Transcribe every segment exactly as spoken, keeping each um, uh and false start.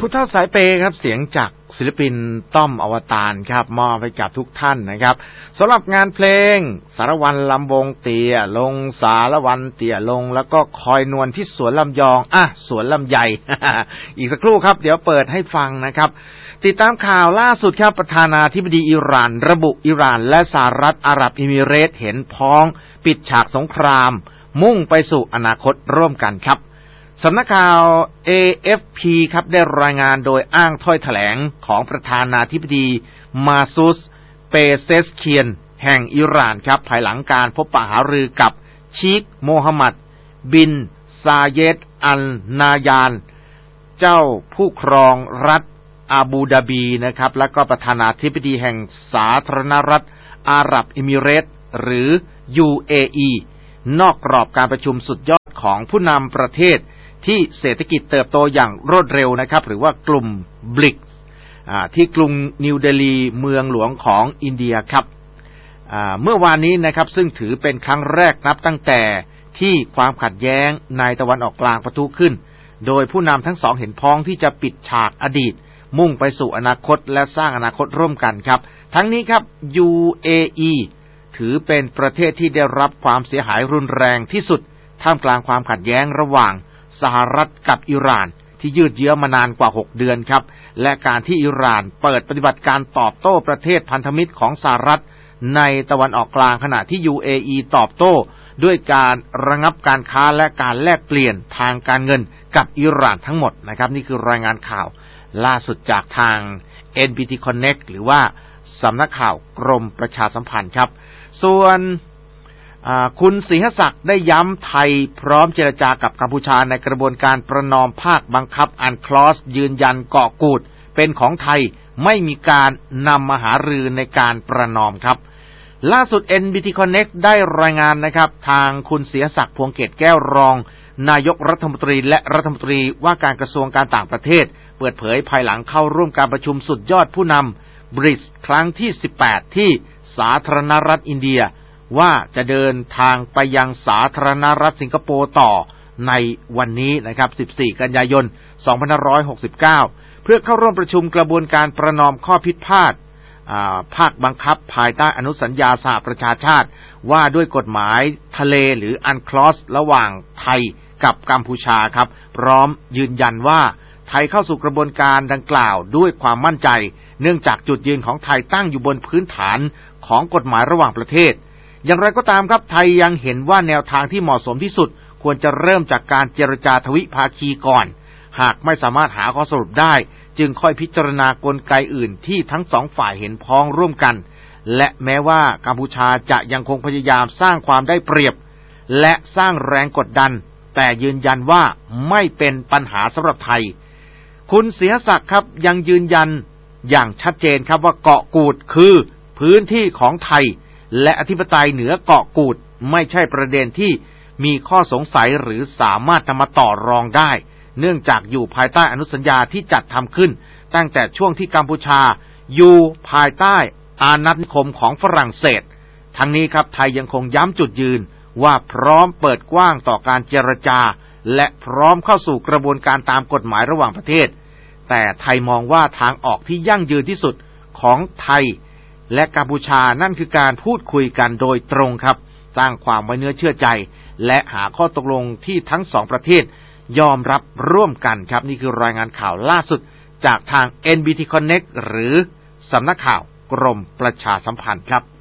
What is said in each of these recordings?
เท่าสายเปครับเสียงจากศิลปินต้อมอวตารครับมอบให้กับทุกท่านนะครับสำหรับงานเพลงสารวันลำวงเตี่ยลงสารวันเตี่ยลงแล้วก็คอยนวลที่สวนลำยองอ่ะสวนลำไย อีกสักครู่ครับเดี๋ยวเปิดให้ฟังนะครับติดตามข่าวล่าสุดครับประธานาธิบดีอิหร่านระบุอิหร่านและสหรัฐอาหรับเอมิเรตส์เห็นพ้องปิดฉากสงครามมุ่งไปสู่อนาคตร่วมกันครับสำนักข่าว เอ เอฟ พี ครับได้รายงานโดยอ้างถ้อยแถลงของประธานาธิบดีมาซูสเปเซสเคียนแห่งอิหร่านครับภายหลังการพบปะหารือกับชีคโมฮัมหมัดบินซาเยดอัลนายานเจ้าผู้ครองรัฐอาบูดาบีนะครับและก็ประธานาธิบดีแห่งสาธารณรัฐอาหรับเอมิเรตส์หรือ ยู เอ อี นอกกรอบการประชุมสุดยอดของผู้นำประเทศที่เศรษฐกิจเติบโตอย่างรวดเร็วนะครับหรือว่ากลุ่มบลิกที่กรุงนิวเดลีเมืองหลวงของอินเดียครับเมื่อวานนี้นะครับซึ่งถือเป็นครั้งแรกนับตั้งแต่ที่ความขัดแย้งในตะวันออกกลางปะทุขึ้นโดยผู้นำทั้งสองเห็นพ้องที่จะปิดฉากอดีตมุ่งไปสู่อนาคตและสร้างอนาคตร่วมกันครับทั้งนี้ครับ ยู เอ อี ถือเป็นประเทศที่ได้รับความเสียหายรุนแรงที่สุดท่ามกลางความขัดแย้งระหว่างสหรัฐกับอิหร่านที่ยืดเยื้อมานานกว่าหกเดือนครับและการที่อิหร่านเปิดปฏิบัติการตอบโต้ประเทศพันธมิตรของสหรัฐในตะวันออกกลางขณะที่ ยู เอ อี ตอบโต้ด้วยการระงับการค้าและการแลกเปลี่ยนทางการเงินกับอิหร่านทั้งหมดนะครับนี่คือรายงานข่าวล่าสุดจากทาง เอ็น บี ที Connect หรือว่าสำนักข่าวกรมประชาสัมพันธ์ครับส่วนคุณสิงหศักดิ์ได้ย้ำไทยพร้อมเจรจากับกัมพูชาในกระบวนการประนอมภาคบังคับอันคลอสยืนยันเกาะกูดเป็นของไทยไม่มีการนำมาหารือในการประนอมครับล่าสุด เอ็น บี ที Connect ได้รายงานนะครับทางคุณสิงหศักดิ์พวงเกตแก้วรองนายกรัฐมนตรีและรัฐมนตรีว่าการกระทรวงการต่างประเทศเปิดเผยภายหลังเข้าร่วมการประชุมสุดยอดผู้นำบริกส์ครั้งที่สิบแปดที่สาธารณรัฐอินเดียว่าจะเดินทางไปยังสาธารณรัฐสิงคโปร์ต่อในวันนี้นะครับสิบสี่กันยายนสองพันห้าร้อยหกสิบเก้าเพื่อเข้าร่วมประชุมกระบวนการประนอมข้อพิพาทภาคบังคับภายใต้อนุสัญญาสหประชาชาติว่าด้วยกฎหมายทะเลหรืออันคลอสระหว่างไทยกับกัมพูชาครับพร้อมยืนยันว่าไทยเข้าสู่กระบวนการดังกล่าวด้วยความมั่นใจเนื่องจากจุดยืนของไทยตั้งอยู่บนพื้นฐานของกฎหมายระหว่างประเทศอย่างไรก็ตามครับไทยยังเห็นว่าแนวทางที่เหมาะสมที่สุดควรจะเริ่มจากการเจรจาทวิภาคีก่อนหากไม่สามารถหาข้อสรุปได้จึงค่อยพิจารณากลไกอื่นที่ทั้งสองฝ่ายเห็นพ้องร่วมกันและแม้ว่ากัมพูชาจะยังคงพยายามสร้างความได้เปรียบและสร้างแรงกดดันแต่ยืนยันว่าไม่เป็นปัญหาสำหรับไทยคุณสิงหศักดิ์ครับยังยืนยันอย่างชัดเจนครับว่าเกาะกูดคือพื้นที่ของไทยและอธิปไตยเหนือเกาะกูดไม่ใช่ประเด็นที่มีข้อสงสัยหรือสามารถนำมาต่อรองได้เนื่องจากอยู่ภายใต้อนุสัญญาที่จัดทำขึ้นตั้งแต่ช่วงที่กัมพูชาอยู่ภายใต้อาณานิคมของฝรั่งเศสทั้งนี้ครับไทยยังคงย้ำจุดยืนว่าพร้อมเปิดกว้างต่อการเจรจาและพร้อมเข้าสู่กระบวนการตามกฎหมายระหว่างประเทศแต่ไทยมองว่าทางออกที่ยั่งยืนที่สุดของไทยและกัมพูชานั่นคือการพูดคุยกันโดยตรงครับสร้างความไว้เนื้อเชื่อใจและหาข้อตกลงที่ทั้งสองประเทศยอมรับร่วมกันครับนี่คือรายงานข่าวล่าสุดจากทาง เอ็น บี ที Connect หรือสำนักข่าวกรมประชาสัมพันธ์ครับ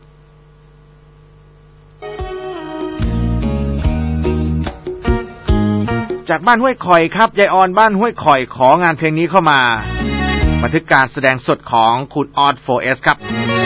จากบ้านห้วยข่อยครับยายออนบ้านห้วยข่อยของานเพลงนี้เข้ามาบันทึกการแสดงสดของคุณออด โฟร์ เอส ครับ